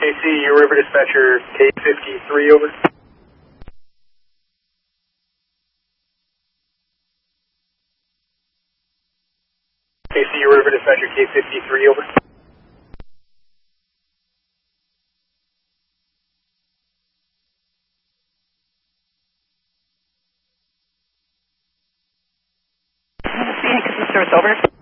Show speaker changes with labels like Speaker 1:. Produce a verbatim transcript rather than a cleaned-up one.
Speaker 1: K C, your River Dispatcher K fifty-three, over. K C, your River Dispatcher K fifty-three, over.
Speaker 2: Phoenix, Service, over.